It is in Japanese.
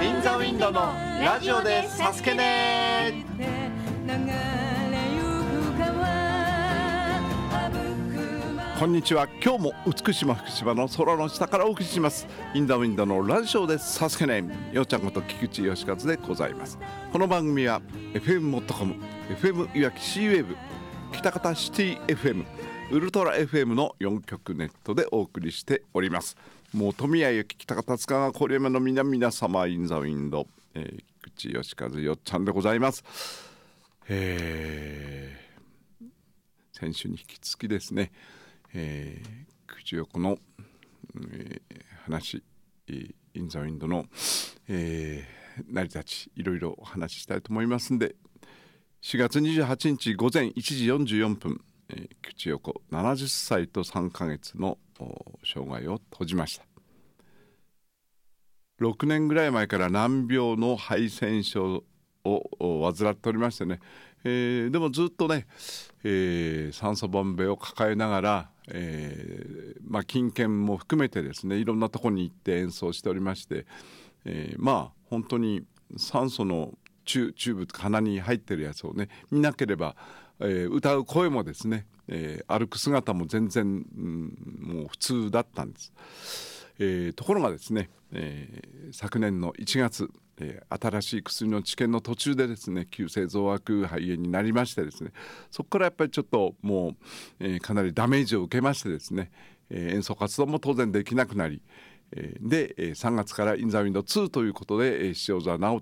インザウィンドのラジオでサスケね。こんにちは。今日も美島福島の空の下からお送りしますインザウィンドのラジオでサスケね。よっちゃんこと菊池義和でございます。この番組は FM.com、FM いわき C-Wave、北方シティ FM、ウルトラ FM の4局ネットでお送りしております。もう富谷由紀北方塚川郡山の皆様インザウィンド、菊池義和よっちゃんでございます。先週に引き続きですね、口横の、話、インザウィンドの、成り立ちいろいろお話ししたいと思いますんで、4月28日午前1時44分、口横70歳と3ヶ月の生涯を閉じました。6年ぐらい前から難病の肺腺症を患っておりましてね、でもずっとね、酸素ボンベを抱えながら、金券も含めてですね、いろんなところに行って演奏しておりまして、本当に酸素のチューブ鼻に入ってるやつをね見なければ、歌う声もですね、歩く姿も全然、もう普通だったんです。ところがですね、昨年の1月、新しい薬の治験の途中でですね、急性増悪肺炎になりましてですね、そこからやっぱりちょっともう、かなりダメージを受けましてですね、演奏活動も当然できなくなり、で3月からインザウィンド2ということで、塩澤直